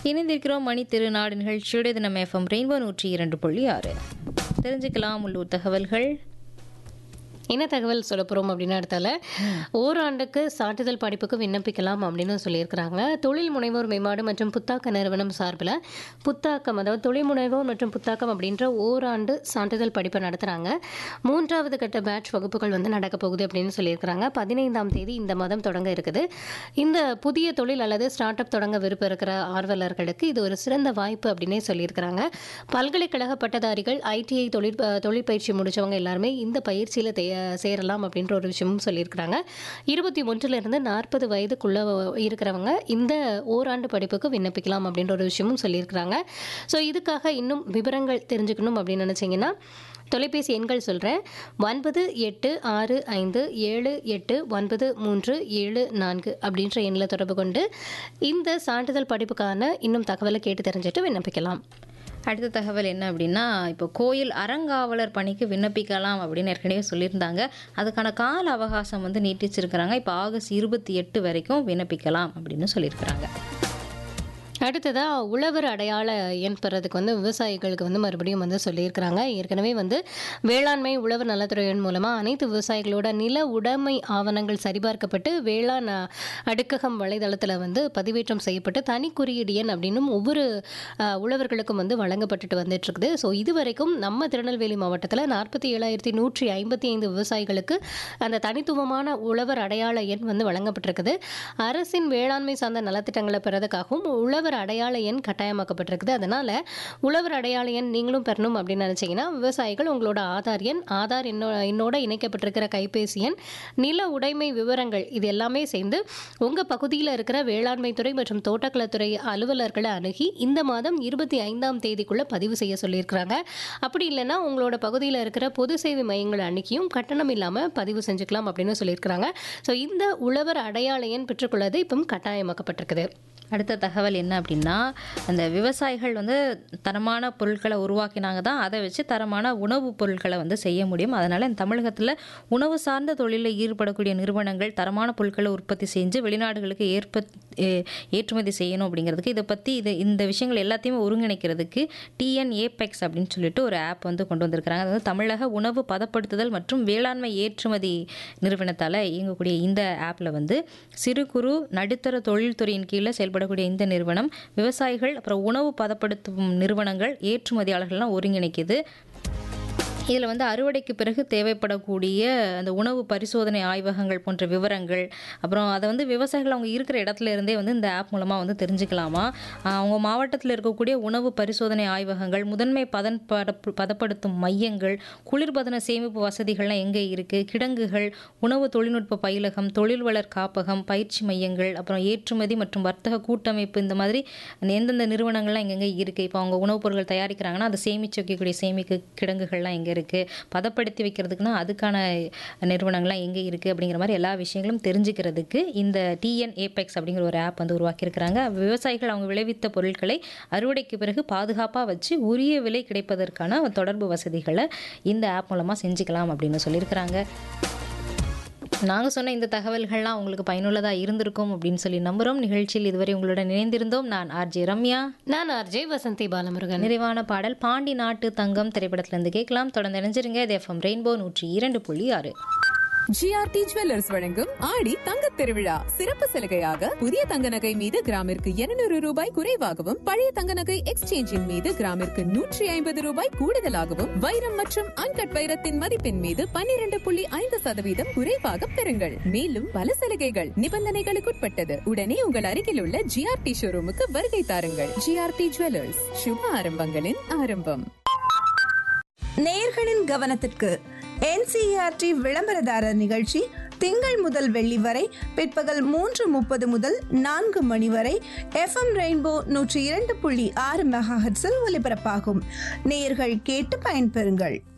இணைந்திருக்கிறோம் மணி திருநாடு நிகழ்ச்சியோடு. இது நம்ம எஃப்எம் ரெயின்போ 102.6. தெரிஞ்சுக்கலாம் உள்ளூர் தகவல்கள். என்ன தகவல் சொல்ல போகிறோம் அப்படின்னு இடத்துல ஓராண்டுக்கு சான்றிதழ் படிப்புக்கு விண்ணப்பிக்கலாம் அப்படின்னு சொல்லியிருக்கிறாங்க. தொழில் முனைவோர் மேம்பாடு மற்றும் புத்தாக்க நிறுவனம் சார்பில் புத்தாக்கம், அதாவது தொழில் முனைவோர் மற்றும் புத்தாக்கம் அப்படின்ற ஓராண்டு சான்றிதழ் படிப்பை நடத்துகிறாங்க. 3வது கட்ட பேட்ச் வகுப்புகள் நடக்க போகுது அப்படின்னு சொல்லியிருக்கிறாங்க. 15ஆம் தேதி இந்த மாதம் தொடங்க இருக்குது. இந்த புதிய தொழில் அல்லது ஸ்டார்ட் அப் தொடங்க விருப்பம் இருக்கிற ஆர்வலர்களுக்கு இது ஒரு சிறந்த வாய்ப்பு அப்படின்னே சொல்லியிருக்கிறாங்க. பல்கலைக்கழக பட்டதாரிகள், ஐடிஐ தொழிற்பயிற்சி முடித்தவங்க எல்லாருமே இந்த பயிற்சியில் சேரலாம் அப்படின்ற ஒரு விஷயமும் சொல்லியிருக்கிறாங்க. 21லிருந்து 40 வயதுக்குள்ள இருக்கிறவங்க இந்த ஓராண்டு படிப்புக்கு விண்ணப்பிக்கலாம் அப்படின்ற ஒரு விஷயமும் சொல்லியிருக்கிறாங்க. ஸோ இதுக்காக இன்னும் விவரங்கள் தெரிஞ்சுக்கணும் அப்படின்னு நினச்சிங்கன்னா தொலைபேசி எண்கள் சொல்கிறேன். 9865789374 அப்படின்ற எண்ணில் தொடர்பு கொண்டு இந்த சான்றிதழ் படிப்புக்கான இன்னும் தகவலை கேட்டு தெரிஞ்சுட்டு விண்ணப்பிக்கலாம். அடுத்த தகவல் என்ன அப்படின்னா, இப்போ கோயில் அறங்காவலர் பணிக்கு விண்ணப்பிக்கலாம் அப்படின்னு ஏற்கனவே சொல்லியிருந்தாங்க. அதுக்கான கால அவகாசம் நீட்டிச்சிருக்கிறாங்க. இப்போ ஆகஸ்ட் 28 வரைக்கும் விண்ணப்பிக்கலாம் அப்படின்னு சொல்லியிருக்கிறாங்க. அடுத்ததாக உழவர் அடையாள எண் பெறதுக்கு விவசாயிகளுக்கு மறுபடியும் சொல்லியிருக்கிறாங்க. ஏற்கனவே வேளாண்மை உழவர் நலத்துறை எண் மூலமாக அனைத்து விவசாயிகளோட நில உடைமை ஆவணங்கள் சரிபார்க்கப்பட்டு வேளாண் அடுக்ககம் வலைதளத்தில் பதிவேற்றம் செய்யப்பட்டு தனி குறியீடு எண் அப்படின்னும் ஒவ்வொரு உழவர்களுக்கும் வழங்கப்பட்டுட்டு வந்துட்டு இருக்குது. ஸோ இதுவரைக்கும் நம்ம திருநெல்வேலி மாவட்டத்தில் 47,155 விவசாயிகளுக்கு அந்த தனித்துவமான உழவர் அடையாள எண் வழங்கப்பட்டிருக்குது. அரசின் வேளாண்மை சார்ந்த நலத்திட்டங்களை பெறதுக்காகவும் உழவர் அடையாள எண் கட்டாயமாக்கப்பட்டிருக்குது. அதனால உழவர் அடையாள எண் நீங்களும் பெறணும் அப்படின்னு நினைச்சீங்கன்னா விவசாயிகள் உங்களோட ஆதார் எண், ஆதார் எண்ணோட இணைக்கப்பட்டிருக்கிற கைபேசி எண், நில உடைமை விவரங்கள் இது எல்லாமே சேர்ந்து உங்க பகுதியில் இருக்கிற வேளாண்மை துறை மற்றும் தோட்டக்கலைத்துறை அலுவலர்களை அணுகி இந்த மாதம் 25ஆம் தேதிக்குள்ள பதிவு செய்ய சொல்லியிருக்கிறாங்க. அப்படி இல்லைன்னா உங்களோட பகுதியில் இருக்கிற பொது சேவை மையங்களை அணுகியும் கட்டணம் இல்லாமல் பதிவு செஞ்சுக்கலாம் அப்படின்னு சொல்லியிருக்கிறாங்க. ஸோ இந்த உழவர் அடையாள எண் பெற்றுக்கொள்வது இப்போ கட்டாயமாக்கப்பட்டிருக்குது. அடுத்த தகவல் என்ன அப்படின்னா, அந்த விவசாயிகள் தரமான பொருட்களை உருவாக்கினாங்க தான் அதை வச்சு தரமான உணவுப் பொருட்களை செய்ய முடியும். அதனால் இந்த தமிழகத்தில் உணவு சார்ந்த தொழிலில் ஈடுபடக்கூடிய நிறுவனங்கள் தரமான பொருட்களை உற்பத்தி செஞ்சு வெளிநாடுகளுக்கு ஏற்றுமதி செய்யணும் அப்படிங்கிறதுக்கு இதை பற்றி இந்த விஷயங்கள் எல்லாத்தையுமே ஒருங்கிணைக்கிறதுக்கு TN Apex அப்படின்னு சொல்லிட்டு ஒரு ஆப் கொண்டு வந்திருக்கிறாங்க. அதாவது தமிழக உணவு பதப்படுத்துதல் மற்றும் வேளாண்மை ஏற்றுமதி நிறுவனத்தால் இயங்கக்கூடிய இந்த ஆப்பில் சிறு குறு நடுத்தர தொழில்துறையின் கீழே செயல்படக்கூடிய இந்த நிறுவனம் விவசாயிகள், அப்புறம் உணவு பதப்படுத்தும் நிறுவனங்கள், ஏற்றுமதியாளர்கள்லாம் ஒருங்கிணைக்குது. இதில் அறுவடைக்கு பிறகு தேவைப்படக்கூடிய அந்த உணவு பரிசோதனை ஆய்வகங்கள் போன்ற விவரங்கள், அப்புறம் அதை விவசாயிகள் அவங்க இருக்கிற இடத்துல இருந்தே இந்த ஆப் மூலமாக தெரிஞ்சுக்கலாமா. அவங்க மாவட்டத்தில் இருக்கக்கூடிய உணவு பரிசோதனை ஆய்வகங்கள், முதன்மை பதப்படுத்தும் மையங்கள், குளிர்பதன சேமிப்பு வசதிகள்லாம் எங்கே இருக்குது, கிடங்குகள், உணவு தொழில்நுட்ப பயிலகம், தொழில் வளர் காப்பகம், பயிற்சி மையங்கள், அப்புறம் ஏற்றுமதி மற்றும் வர்த்தக கூட்டமைப்பு, இந்த மாதிரி எந்தெந்த நிறுவனங்கள்லாம் எங்கெங்கே இருக்குது. இப்போ அவங்க உணவுப் பொருட்கள் தயாரிக்கிறாங்கன்னா அதை சேமித்து வைக்கக்கூடிய சேமிக்க கிடங்குகள்லாம் எங்கே இருக்குது, பதப்படுத்தி வைக்கிறதுக்குன்னா அதுக்கான நிறுவனங்கள்லாம் எங்கே இருக்குது அப்படிங்கிற மாதிரி எல்லா விஷயங்களும் தெரிஞ்சுக்கிறதுக்கு இந்த TN Apex அப்படிங்கிற ஒரு ஆப் உருவாக்கியிருக்கிறாங்க. விவசாயிகள் அவங்க விளைவித்த பொருட்களை அறுவடைக்கு பிறகு பாதுகாப்பாக வச்சு உரிய விலை கிடைப்பதற்கான தொடர்பு வசதிகளை இந்த ஆப் மூலமாக செஞ்சுக்கலாம் அப்படின்னு சொல்லியிருக்கிறாங்க. நாங்கள் சொன்ன இந்த தகவல்கள்லாம் உங்களுக்கு பயனுள்ளதாக இருந்திருக்கும் அப்படின்னு சொல்லி நம்புகிறோம். நிகழ்ச்சியில் இதுவரை உங்களுடன் இணைந்திருந்தோம். நான் RJ ரம்யா. நான் RJ வசந்தி பாலமுருகன். நிறைவான பாடல் பாண்டி நாட்டு தங்கம் திரைப்படத்திலிருந்து கேட்கலாம். தொடர்ந்து இணைஞ்சிருங்க. இது FM ரெயின்போ 102.6. GRT ஜுவல்லர்ஸ் வழங்கும் ஆடி தங்க திருவிழா சிறப்பு சலுகையாக புதிய தங்க நகை மீது கிராமிற்கு 200 ரூபாய் குறைவாகவும், பழைய தங்க நகை எக்ஸ்சேஞ்சின் மீது கிராமிற்கு 150 ரூபாய் கூடுதலாகவும், வைரம் மற்றும் அன்கட் வைரத்தின் மதிப்பின் மீது 12.5% குறைவாக பெறுங்கள். மேலும் பல சலுகைகள் நிபந்தனைகளுக்குட்பட்டது. உடனே உங்கள் அருகில் உள்ள GRT ஷோரூமுக்கு வருகை தாருங்கள். GRT ஜுவல்லர்ஸ், சுப ஆரம்பங்களின் ஆரம்பம். நேயர்களின் கவனத்திற்கு NCERT விளம்பரதாரர் நிகழ்ச்சி திங்கள் முதல் வெள்ளி வரை பிற்பகல் 3:30 முதல் 4 மணி வரை FM ரெயின்போ 102.6 மெகாஹெர்ட்ஸில் ஒலிபரப்பாகும். நேயர்கள் கேட்டு பயன்பெறுங்கள்.